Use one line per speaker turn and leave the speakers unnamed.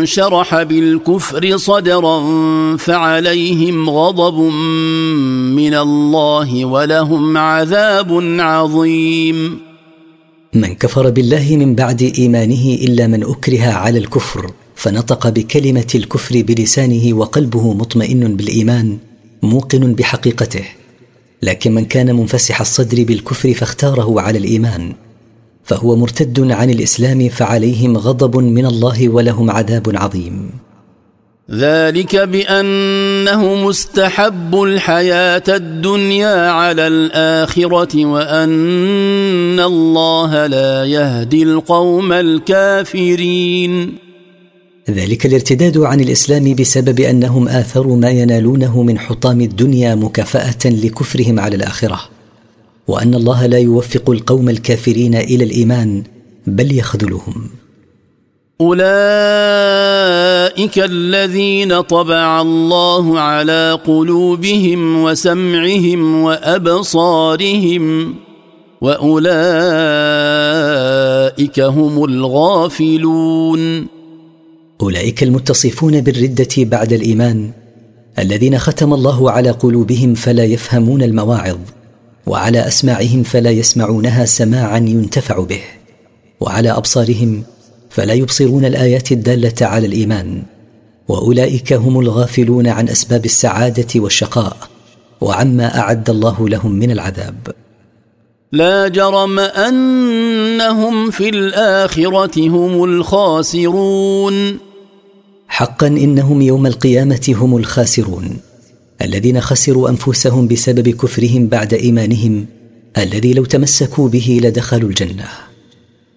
شرح بالكفر صدرا فعليهم غضب من الله ولهم عذاب عظيم.
من كفر بالله من بعد إيمانه إلا من أكره على الكفر فنطق بكلمة الكفر بلسانه وقلبه مطمئن بالإيمان موقن بحقيقته، لكن من كان منفسح الصدر بالكفر فاختاره على الإيمان فهو مرتد عن الإسلام فعليهم غضب من الله ولهم عذاب عظيم.
ذلك بأنه مستحب الحياة الدنيا على الآخرة وأن الله لا يهدي القوم الكافرين.
ذلك الارتداد عن الإسلام بسبب أنهم آثروا ما ينالونه من حطام الدنيا مكافأة لكفرهم على الآخرة، وأن الله لا يوفق القوم الكافرين إلى الإيمان بل يخذلهم.
أولئك الذين طبع الله على قلوبهم وسمعهم وأبصارهم وأولئك هم الغافلون.
أولئك المتصفون بالردة بعد الإيمان الذين ختم الله على قلوبهم فلا يفهمون المواعظ، وعلى أسماعهم فلا يسمعونها سماعا ينتفع به، وعلى أبصارهم فلا يبصرون الآيات الدالة على الإيمان، وأولئك هم الغافلون عن أسباب السعادة والشقاء وعما أعد الله لهم من العذاب.
لا جرم أنهم في الآخرة هم الخاسرون.
حقا إنهم يوم القيامة هم الخاسرون الذين خسروا أنفسهم بسبب كفرهم بعد إيمانهم الذي لو تمسكوا به لدخلوا الجنة.